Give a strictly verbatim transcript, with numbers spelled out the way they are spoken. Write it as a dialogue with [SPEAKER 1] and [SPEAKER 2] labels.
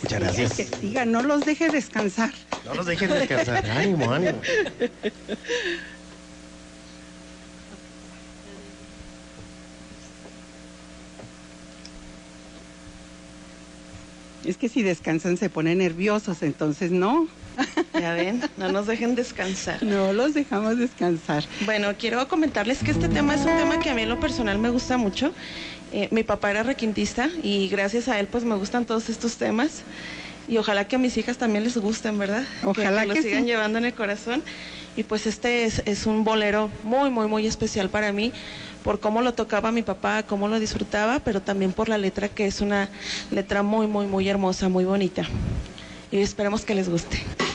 [SPEAKER 1] Muchas gracias.
[SPEAKER 2] Que siga, no los deje descansar.
[SPEAKER 1] No los dejes descansar. Ánimo, ánimo.
[SPEAKER 2] Es que si descansan se ponen nerviosos, entonces no.
[SPEAKER 3] Ya ven, no nos dejen descansar.
[SPEAKER 2] No los dejamos descansar.
[SPEAKER 3] Bueno, quiero comentarles que este tema es un tema que a mí en lo personal me gusta mucho. Eh, mi papá era requintista y gracias a él pues me gustan todos estos temas. Y ojalá que a mis hijas también les gusten, ¿verdad?
[SPEAKER 2] Ojalá
[SPEAKER 3] que, que
[SPEAKER 2] que
[SPEAKER 3] lo sigan
[SPEAKER 2] sí.
[SPEAKER 3] llevando en el corazón. Y pues este es, es un bolero muy, muy, muy especial para mí, por cómo lo tocaba mi papá, cómo lo disfrutaba, pero también por la letra, que es una letra muy, muy, muy hermosa, muy bonita. Y esperemos que les guste.